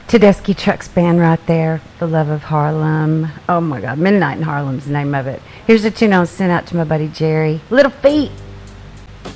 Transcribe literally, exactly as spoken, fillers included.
Tedeschi Trucks Band right there. The Love of Harlem. Oh my God. Midnight in Harlem's the name of it. Here's a tune I was sent out to my buddy Jerry. Little Feat.